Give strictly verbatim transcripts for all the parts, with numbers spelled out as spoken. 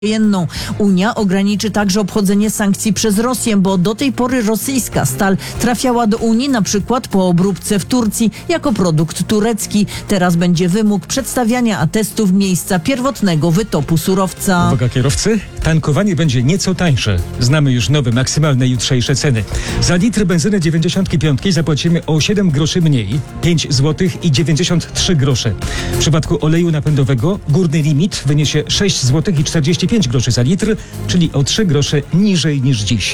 wojenną. Unia ograniczy także obchodzenie sankcji przez Rosję, bo do tej pory rosyjska stal trafiała do Unii na przykład po obróbce w Turcji jako produkt turecki. Teraz będzie wymóg przedstawiania atestów miejsca pierwotnego wytopu surowca. Uwaga kierowcy, tankowanie będzie nieco tańsze. Znamy już nowe, maksymalne jutrzejsze ceny. Za litr benzyny dziewięćdziesiąt pięć zapłacimy o siedem groszy mniej, pięć złotych i dziewięćdziesiąt trzy grosze. W przypadku oleju napędowego górny limit wyniesie sześć złotych i czterdzieści pięć groszy za litr, czyli o trzy grosze niżej niż dziś.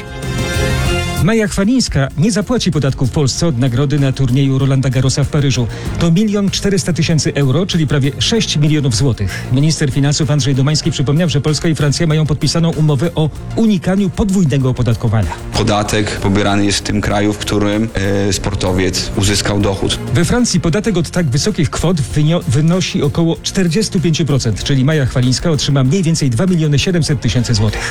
Maja Chwalińska nie zapłaci podatku w Polsce od nagrody na turnieju Rolanda Garrosa w Paryżu. To milion czterysta tysięcy euro, czyli prawie sześć milionów złotych. Minister finansów Andrzej Domański przypomniał, że Polska i Francja mają podpisaną umowę o unikaniu podwójnego opodatkowania. Podatek pobierany jest w tym kraju, w którym e, sportowiec uzyskał dochód. We Francji podatek od tak wysokich kwot wynio- wynosi około czterdzieści pięć procent, czyli Maja Chwalińska otrzyma mniej więcej dwa miliony siedemset tysięcy złotych.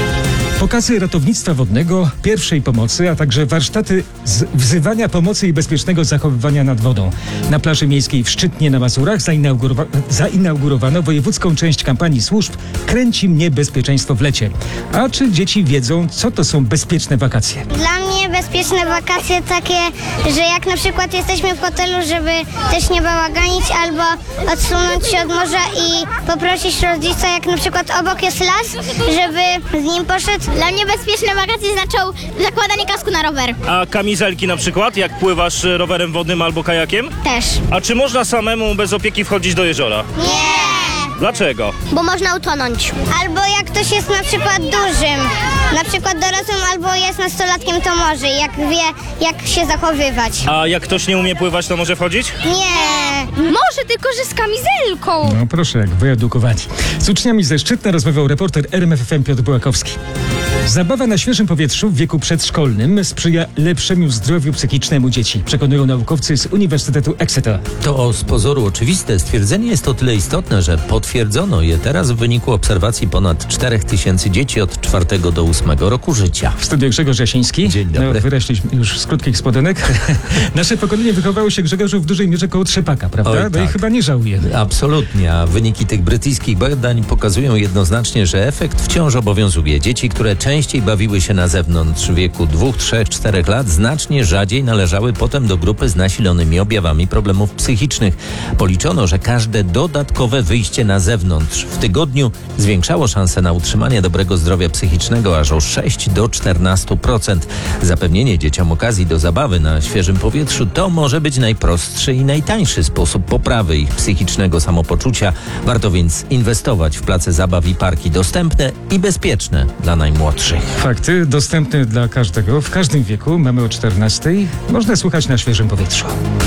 Pokazy ratownictwa wodnego, pierwszej pomocy, a także warsztaty z wzywania pomocy i bezpiecznego zachowywania nad wodą. Na plaży miejskiej w Szczytnie na Mazurach zainaugurowa- zainaugurowano wojewódzką część kampanii służb Kręci mnie bezpieczeństwo w lecie. A czy dzieci wiedzą, co to są bezpieczne wakacje? Dla mnie bezpieczne wakacje takie, że jak na przykład jesteśmy w hotelu, żeby też nie bałaganić albo odsunąć się od morza i poprosić rodzica, jak na przykład obok jest las, żeby z nim poszedł. Dla mnie bezpieczne wakacje znaczą zakładanie kasku na rower. A kamizelki na przykład, jak pływasz rowerem wodnym albo kajakiem? Też. A czy można samemu bez opieki wchodzić do jeziora? Nie! Dlaczego? Bo można utonąć. Albo jak ktoś jest na przykład dużym, na przykład dorosłym, albo jest nastolatkiem, to może, jak wie, jak się zachowywać. A jak ktoś nie umie pływać, to może wchodzić? Nie! Może, tylko że z kamizelką. No proszę, jak wyedukowani. Z uczniami ze Szczytna rozmawiał reporter R M F F M Piotr Bułakowski. Zabawa na świeżym powietrzu w wieku przedszkolnym sprzyja lepszemu zdrowiu psychicznemu dzieci, przekonują naukowcy z Uniwersytetu Exeter. To z pozoru oczywiste stwierdzenie jest o tyle istotne, że potwierdzono je teraz w wyniku obserwacji ponad czterech tysięcy dzieci od czwartego do ósmego roku życia. W studiu Grzegorz Jasiński. Dzień dobry. No, wyraźliśmy już z krótkich spodenek. Nasze pokolenie wychowało się, Grzegorzu, w dużej mierze koło trzepaka, prawda? Oj, No tak. i chyba nie żałujemy. Absolutnie, a wyniki tych brytyjskich badań pokazują jednoznacznie, że efekt wciąż obowiązuje. Dzieci, które częściej bawiły się na zewnątrz w wieku dwóch, trzech, czterech lat, znacznie rzadziej należały potem do grupy z nasilonymi objawami problemów psychicznych. Policzono, że każde dodatkowe wyjście na zewnątrz w tygodniu zwiększało szanse na utrzymanie dobrego zdrowia psychicznego aż o sześć do czternastu procent. Zapewnienie dzieciom okazji do zabawy na świeżym powietrzu to może być najprostszy i najtańszy sposób poprawy ich psychicznego samopoczucia. Warto więc inwestować w place zabaw i parki dostępne i bezpieczne dla najmłodszych. Fakty dostępne dla każdego, w każdym wieku. Mamy o czternastej. Można słuchać na świeżym powietrzu.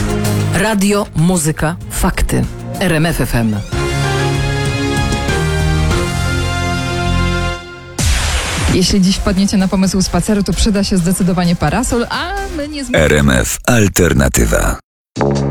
Radio, muzyka, fakty. R M F F M. Jeśli dziś wpadniecie na pomysł spaceru, to przyda się zdecydowanie parasol, a my nie... R M F Alternatywa.